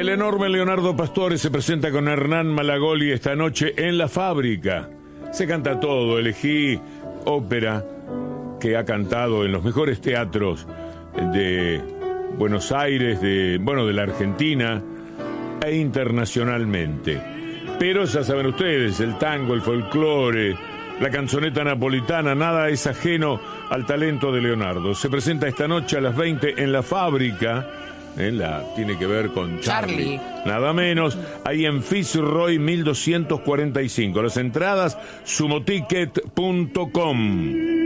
El enorme Leonardo Pastore se presenta con Hernán Malagoli esta noche en La Fábrica. Se canta todo, elegí ópera que ha cantado en los mejores teatros de Buenos Aires, de la Argentina e internacionalmente. Pero ya saben ustedes, el tango, el folclore, la canzoneta napolitana, nada es ajeno al talento de Leonardo. Se presenta esta noche a las 20 en La Fábrica. Tiene que ver con Charlie. Nada menos, ahí en Fitzroy 1245. Las entradas, sumoticket.com.